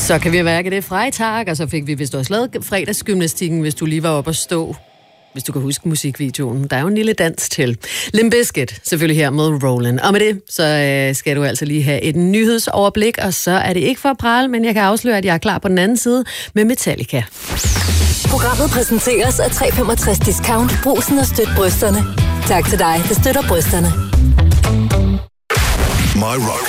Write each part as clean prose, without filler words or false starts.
Så kan vi mærke det Freitag, og så fik vi vist også lavet fredagsgymnastikken, hvis du lige var oppe at stå. Hvis du kan huske musikvideoen. Der er jo en lille dans til. Limp Bizkit, selvfølgelig her med Roland. Og med det, så skal du altså lige have et nyhedsoverblik, og så er det ikke for at prale, men jeg kan afsløre, at jeg er klar på den anden side med Metallica. Programmet præsenteres af 365 Discount. Brugsen og støt brysterne. Tak til dig, der støtter brysterne. My Rock.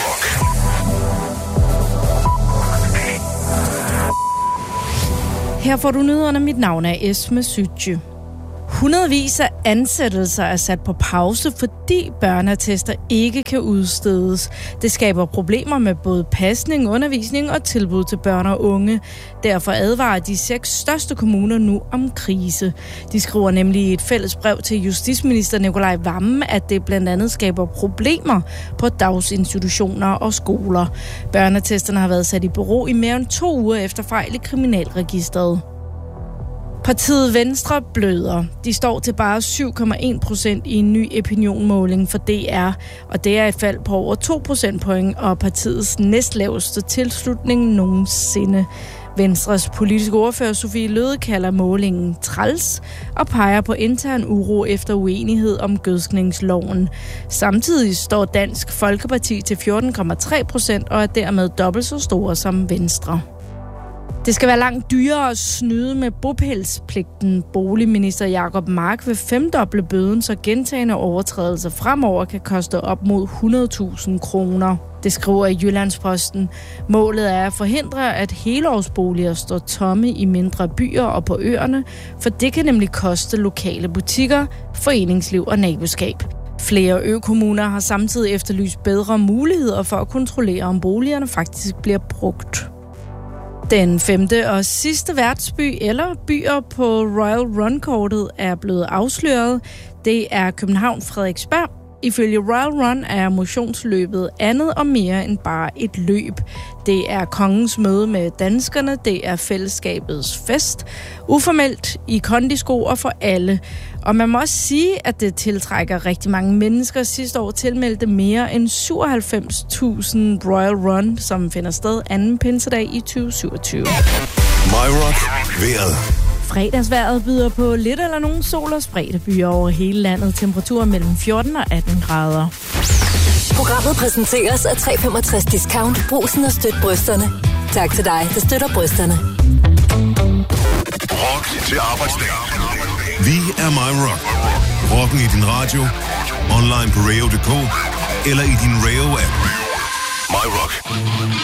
Her får du nyhederne. Mit navn er Esme Sytje. Hundredvis af ansættelser er sat på pause, fordi børneattester ikke kan udstedes. Det skaber problemer med både pasning, undervisning og tilbud til børn og unge. Derfor advarer de 6 største kommuner nu om krise. De skriver nemlig i et fælles brev til justitsminister Nicolai Wammen, at det blandt andet skaber problemer på dagsinstitutioner og skoler. Børneattesterne har været sat i bero i mere end 2 uger efter fejl i Kriminalregisteret. Partiet Venstre bløder. De står til bare 7,1% i en ny opinionmåling for DR, og det er et fald på over 2 procentpoint og partiets næstlaveste tilslutning nogensinde. Venstres politiske ordfører Sofie Løhde kalder målingen træls og peger på intern uro efter uenighed om gødskningsloven. Samtidig står Dansk Folkeparti til 14,3% og er dermed dobbelt så store som Venstre. Det skal være langt dyrere at snyde med bopælspligten. Boligminister Jacob Mark vil 5-doble bøden, så gentagne overtrædelser fremover kan koste op mod 100.000 kroner. Det skriver i Jyllandsposten. Målet er at forhindre, at helårsboliger står tomme i mindre byer og på øerne, for det kan nemlig koste lokale butikker, foreningsliv og naboskab. Flere økommuner har samtidig efterlyst bedre muligheder for at kontrollere, om boligerne faktisk bliver brugt. Den 5. og sidste værtsby eller byer på Royal Run-kortet er blevet afsløret. Det er København Frederiksberg. Ifølge Royal Run er motionsløbet andet og mere end bare et løb. Det er kongens møde med danskerne, det er fællesskabets fest, uformelt i kondisko og for alle. Og man må også sige, at det tiltrækker rigtig mange mennesker. Sidste år tilmeldte mere end 97.000 Royal Run, som finder sted anden pinsedag i 2027. My Rock. Vejret. Fredagsvejret byder på lidt eller nogen sol og spredte byer over hele landet. Temperaturer mellem 14 og 18 grader. Programmet præsenteres af 365 Discount. Brugsen og støt brysterne. Tak til dig, der støtter brysterne. Rock til arbejdsdag. Vi er My Rock. Rocken i din radio, online på radio.dk eller i din radio-app. My Rock.